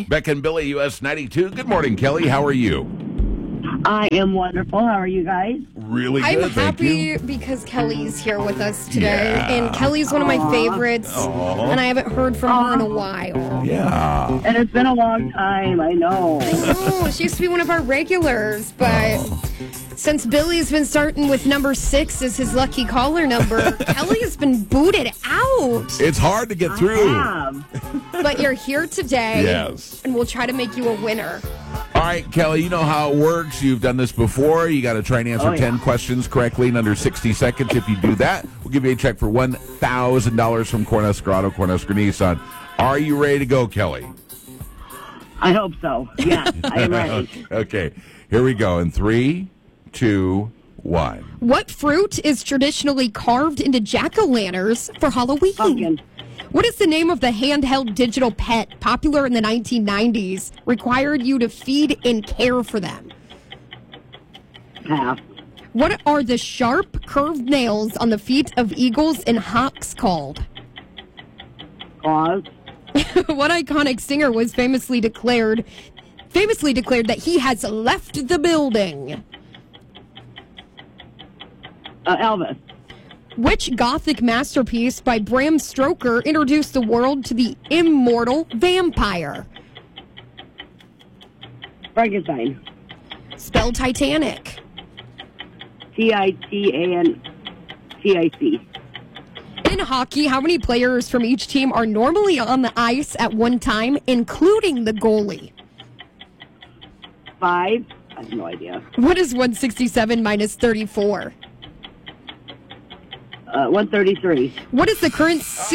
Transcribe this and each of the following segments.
Beck and Billy, US 92. Good morning, Kelly. How are you? I am wonderful. How are you guys? Really I'm good, thank happy you. because Kelly's here with us today. Yeah. And Kelly's one of my favorites. And I haven't heard from her in a while. Yeah. And it's been a long time, I know. Oh, she used to be one of our regulars, but since Billy's been starting with number 6 as his lucky caller number, Kelly has been booted out. It's hard to get through. But you're here today. Yes. And we'll try to make you a winner. All right, Kelly, you know how it works. You've done this before. You got to try and answer 10 questions correctly in under 60 seconds. If you do that, we'll give you a check for $1,000 from Cornhusker Auto, Cornhusker Nissan. Are you ready to go, Kelly? I hope so. Yes, I am ready. Okay, here we go. In 3, 2, 1. What fruit is traditionally carved into jack-o'-lanterns for Halloween? Pumpkin. What is the name of the handheld digital pet popular in the 1990s, required you to feed and care for them? Half. What are the sharp, curved nails on the feet of eagles and hawks called? Claws. What iconic singer was famously declared that he has left the building? Elvis. Which Gothic masterpiece by Bram Stoker introduced the world to the immortal vampire? Frankenstein. Spell Titanic. Titantic. In hockey, how many players from each team are normally on the ice at one time, including the goalie? 5. I have no idea. What is 167 minus 34? 133. What is the currency?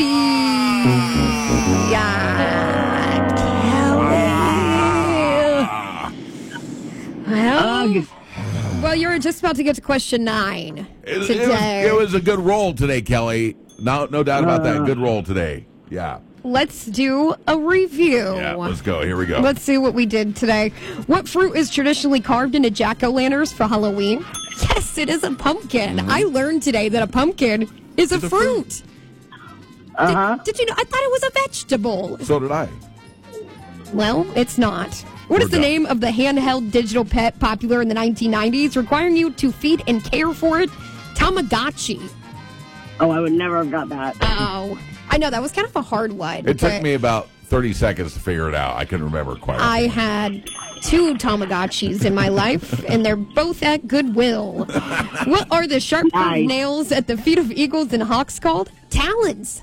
Well, you're just about to get to question 9 today. It was a good roll today, Kelly. No doubt about that. Good roll today. Yeah. Let's do a review. Yeah, let's go. Here we go. Let's see what we did today. What fruit is traditionally carved into jack-o'-lanterns for Halloween? Yes, it is a pumpkin. I learned today that a pumpkin is a fruit. Did you know? I thought it was a vegetable. So did I. Well, it's not. What is the name of the handheld digital pet popular in the 1990s, requiring you to feed and care for it? Tamagotchi. Oh, I would never have got that. Oh, I know that was kind of a hard one. It took me about 30 seconds to figure it out. I couldn't remember quite. I had 2 Tamagotchis in my life, and they're both at Goodwill. What are the sharp nails at the feet of eagles and hawks called? Talons.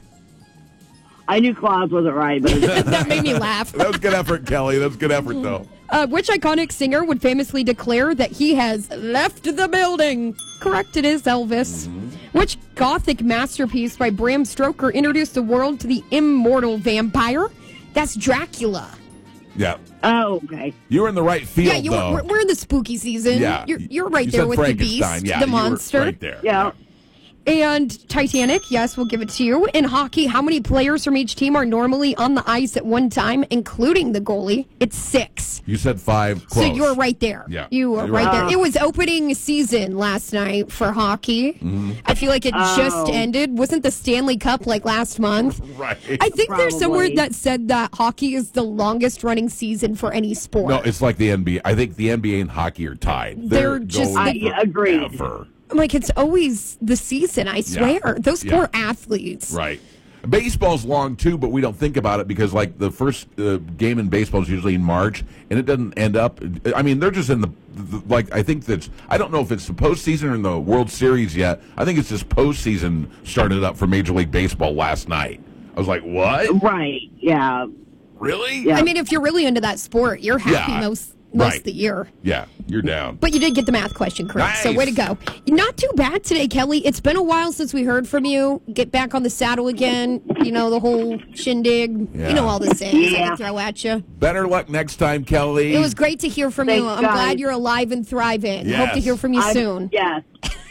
I knew claws wasn't right, but That made me laugh. That was good effort, Kelly. That was good effort, though. Which iconic singer would famously declare that he has left the building? Correct, it is Elvis. Which Gothic masterpiece by Bram Stoker introduced the world to the immortal vampire? That's Dracula. Yeah. oh, okay. You were in the right field, though. We're in the spooky season. Yeah. You're right You there said with the Frankenstein. beast, Yeah, the you were monster. right there. Yeah. And Titanic, yes, we'll give it to you. In hockey, how many players from each team are normally on the ice at one time, including the goalie? It's 6. You said 5. Close. So you're right there. Yeah. You were You're right right. there. It was opening season last night for hockey. I feel like it just ended. Wasn't the Stanley Cup like last month? Right. I think there's somewhere Probably. that said that hockey is the longest running season for any sport. No, it's like the NBA. I think the NBA and hockey are tied. They're just- going I agree. forever. Like, it's always the season, I swear. Those Yeah. poor athletes. Right. Baseball's long, too, but we don't think about it because, like, the first game in baseball is usually in March, and it doesn't end up. I mean, they're just in the like, I think that's. I don't know if it's the postseason or in the World Series yet. I think it's just postseason started up for Major League Baseball last night. I was like, what? Right. Yeah. Really? Yeah. I mean, if you're really into that sport, you're happy Yeah. most Right. of the year. Yeah, you're down. But you did get the math question correct, so Nice. way to go. Not too bad today, Kelly. It's been a while since we heard from you. Get back on the saddle again. You know, the whole shindig. Yeah. You know all the sayings I Yeah. can throw at you. Better luck next time, Kelly. It was great to hear from you. Thanks, I'm glad guys. you're alive and thriving. Yes. Hope to hear from you soon. Yes.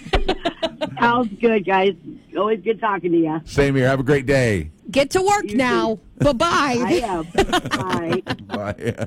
Sounds good, guys. Always good talking to you. Same here. Have a great day. Get to work now. I Bye-bye. am. Bye. Bye.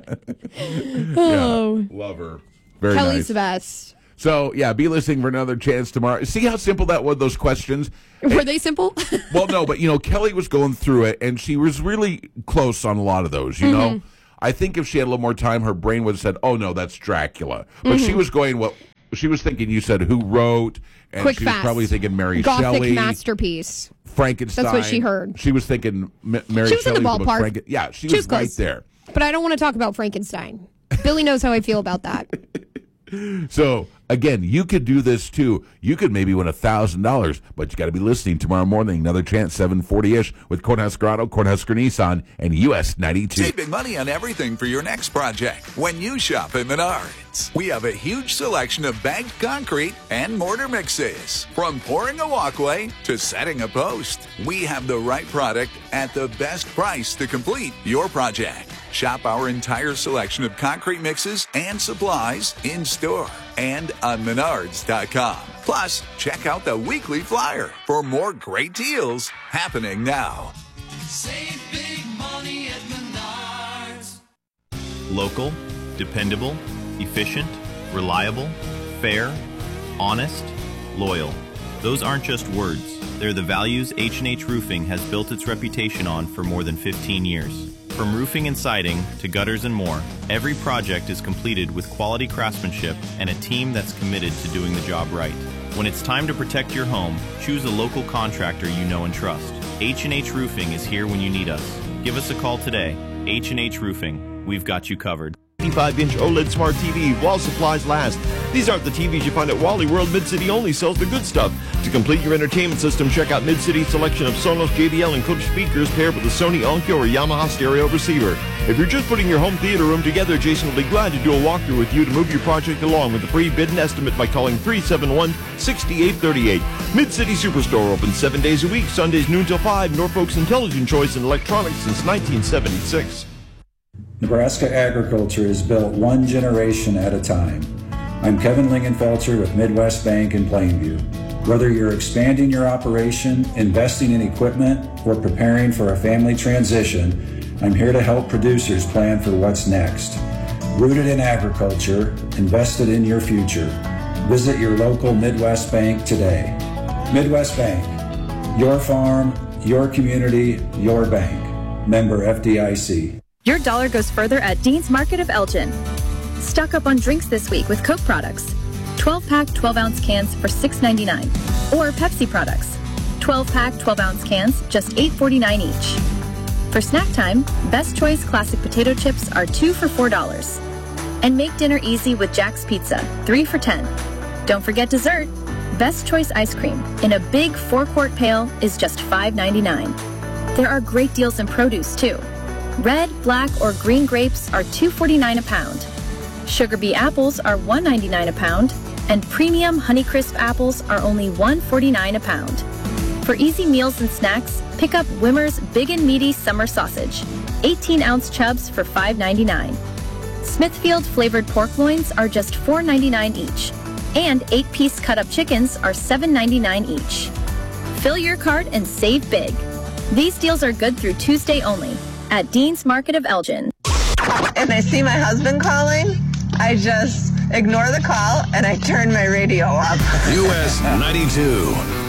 Oh. Yeah, love her. Very Kelly's nice. the best. So, yeah, be listening for another chance tomorrow. See how simple that was, those questions? Were they simple? Well, no, but, Kelly was going through it, and she was really close on a lot of those, you know? I think if she had a little more time, her brain would have said, "Oh no, that's Dracula." But she was going what she was thinking. You said who wrote, and Quick, she was fast. probably thinking Mary Gothic Shelley, masterpiece. Frankenstein. That's what she heard. She was thinking Mary She was in the Shelley's book, ballpark. Yeah, she She was was right close. there. But I don't want to talk about Frankenstein. Billy knows how I feel about that. So, again, you could do this too. You could maybe win $1,000, but you got to be listening tomorrow morning. Another chance, 7:40-ish, with Cornhusker Auto, Cornhusker Nissan, and US 92. Save big money on everything for your next project when you shop at Menards. We have a huge selection of bagged concrete and mortar mixes. From pouring a walkway to setting a post, we have the right product at the best price to complete your project. Shop our entire selection of concrete mixes and supplies in store and on Menards.com. Plus, check out the weekly flyer for more great deals happening now. Save big money at Menards. Local, dependable, efficient, reliable, fair, honest, loyal. Those aren't just words. They're the values H&H Roofing has built its reputation on for more than 15 years. From roofing and siding to gutters and more, every project is completed with quality craftsmanship and a team that's committed to doing the job right. When it's time to protect your home, choose a local contractor you know and trust. H&H Roofing is here when you need us. Give us a call today. H&H Roofing. We've got you covered. 55-inch OLED smart TV while supplies last. These aren't the TVs you find at Wally World. Mid-City only sells the good stuff. To complete your entertainment system, check out Mid-City's selection of Sonos, JBL, and Coach speakers paired with a Sony Onkyo or Yamaha stereo receiver. If you're just putting your home theater room together, Jason will be glad to do a walkthrough with you to move your project along with a free bid and estimate by calling 371-6838. Mid-City Superstore open 7 days a week, Sundays noon till 5. Norfolk's intelligent choice in electronics since 1976. Nebraska agriculture is built one generation at a time. I'm Kevin Lingenfelter with Midwest Bank in Plainview. Whether you're expanding your operation, investing in equipment, or preparing for a family transition, I'm here to help producers plan for what's next. Rooted in agriculture, invested in your future. Visit your local Midwest Bank today. Midwest Bank, your farm, your community, your bank. Member FDIC. Your dollar goes further at Dean's Market of Elgin. Stock up on drinks this week with Coke products. 12-pack, 12-ounce cans for $6.99. Or Pepsi products. 12-pack, 12-ounce cans, just $8.49 each. For snack time, Best Choice Classic Potato Chips are 2 for $4. And make dinner easy with Jack's Pizza, 3 for $10. Don't forget dessert. Best Choice Ice Cream in a big 4-quart pail is just $5.99. There are great deals in produce, too. Red, black, or green grapes are $2.49 a pound. Sugar Bee apples are $1.99 a pound, and premium Honeycrisp apples are only $1.49 a pound. For easy meals and snacks, pick up Wimmer's Big and Meaty Summer Sausage, 18-ounce chubs for $5.99. Smithfield flavored pork loins are just $4.99 each, and 8-piece cut-up chickens are $7.99 each. Fill your cart and save big. These deals are good through Tuesday only at Dean's Market of Elgin. If I see my husband calling, I just ignore the call and I turn my radio up. US 92.